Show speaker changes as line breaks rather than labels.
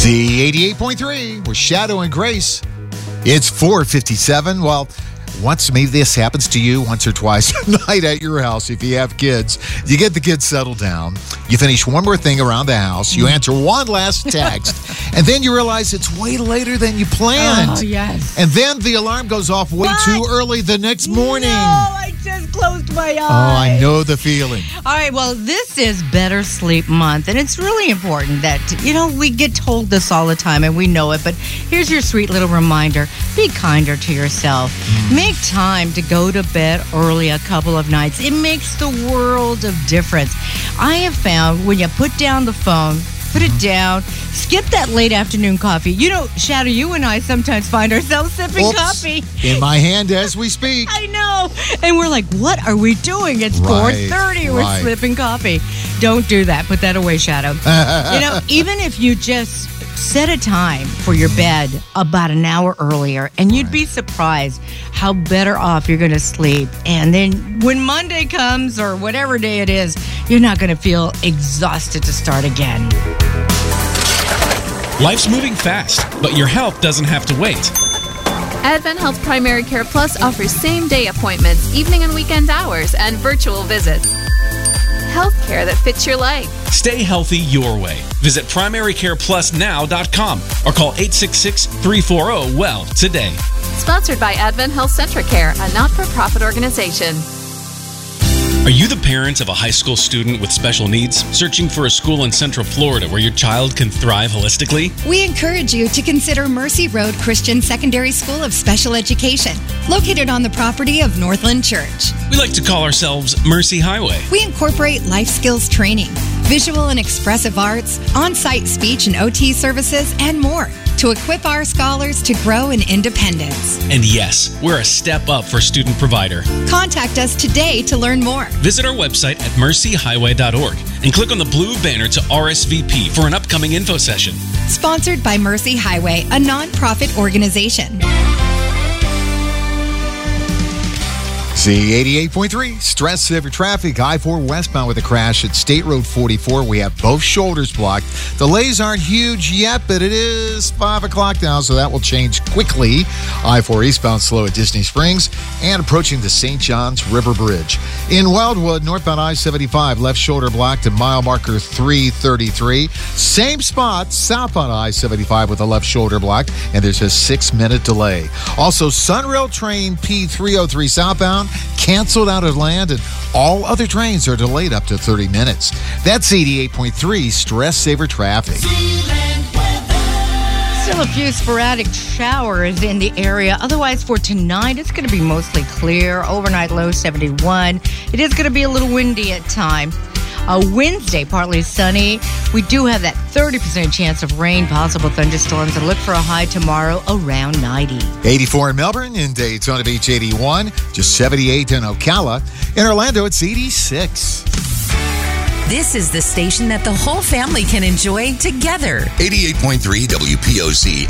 Z88.3 with Shadow and Grace. It's 4:57. Well, maybe this happens to you once or twice a night at your house if you have kids. You get the kids settled down. You finish one more thing around the house. You answer one last text. And then you realize it's way later than you planned.
Oh, yes.
And then the alarm goes off way too early the next morning.
No, I just closed my eyes.
Oh, I know the feeling.
All right, well, this is Better Sleep Month, and it's really important that, we get told this all the time, and we know it, but here's your sweet little reminder. Be kinder to yourself. Make time to go to bed early a couple of nights. It makes the world of difference. I have found when you put down the phone, put it down, skip that late afternoon coffee. Shadow, you and I sometimes find ourselves sipping coffee.
In my hand as we speak.
I know. And we're like, what are we doing? It's 4:30. We're sipping coffee. Don't do that. Put that away, Shadow. Even if you just set a time for your bed about an hour earlier, and you'd be surprised how better off you're going to sleep. And then when Monday comes or whatever day it is, you're not going to feel exhausted to start again.
Life's moving fast, but your health doesn't have to wait.
Advent Health Primary Care Plus offers same-day appointments, evening and weekend hours, and virtual visits. Healthcare that fits your life.
Stay healthy your way. Visit primarycareplusnow.com or call 866-340-WELL today.
Sponsored by Advent Health Centricare, a not-for-profit organization.
Are you the parent of a high school student with special needs, searching for a school in Central Florida where your child can thrive holistically?
We encourage you to consider Mercy Road Christian Secondary School of Special Education, located on the property of Northland Church.
We like to call ourselves Mercy Highway.
We incorporate life skills training, visual and expressive arts, on-site speech and OT services, and more to equip our scholars to grow in independence.
And yes, we're a step up for student provider.
Contact us today to learn more.
Visit our website at mercyhighway.org and click on the blue banner to RSVP for an upcoming info session.
Sponsored by Mercy Highway, a nonprofit organization.
Z88.3, stress saver traffic. I-4 westbound with a crash at State Road 44. We have both shoulders blocked. Delays aren't huge yet, but it is 5 o'clock now, so that will change quickly. I-4 eastbound slow at Disney Springs and approaching the St. Johns River Bridge. In Wildwood, northbound I-75, left shoulder blocked at mile marker 333. Same spot, southbound I-75 with a left shoulder blocked, and there's a 6-minute delay. Also, Sunrail train P303 southbound canceled out of land, and all other trains are delayed up to 30 minutes. That's 88.3 stress saver traffic.
Still a few sporadic showers in the area. Otherwise, for tonight, it's going to be mostly clear. Overnight low 71. It is going to be a little windy at times. Wednesday, partly sunny. We do have that 30% chance of rain, possible thunderstorms, and look for a high tomorrow around 90.
84 in Melbourne, in Daytona Beach 81, just 78 in Ocala. In Orlando, it's 86.
This is the station that the whole family can enjoy together.
88.3 WPOC.